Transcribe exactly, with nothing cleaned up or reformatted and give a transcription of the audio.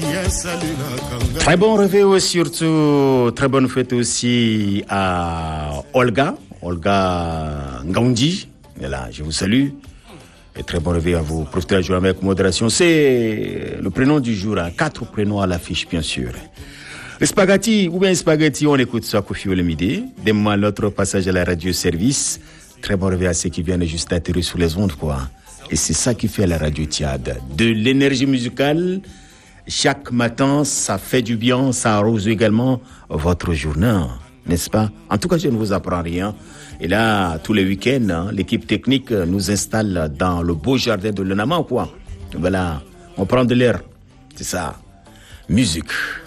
Très bon réveil, surtout très bonne fête aussi à Olga, Olga Ngaondi. Là, je vous salue. Et très bon réveil à vous. Profitez de la journée avec modération. C'est le prénom du jour, hein. Quatre prénoms à l'affiche, bien sûr. Les spaghettis, ou bien les spaghettis, on écoute ça, Kofi Olomide. Demain, l'autre passage à la radio-service. Très bon réveil à ceux qui viennent juste d'atterrir sous les ondes, quoi. Et c'est ça qui fait la radio Tiade. De l'énergie musicale. Chaque matin, ça fait du bien, ça arrose également votre journée, n'est-ce pas? En tout cas, je ne vous apprends rien. Et là, tous les week-ends, hein, l'équipe technique nous installe dans le beau jardin de l'E N A M A, quoi. Voilà, on prend de l'air, c'est ça. Musique.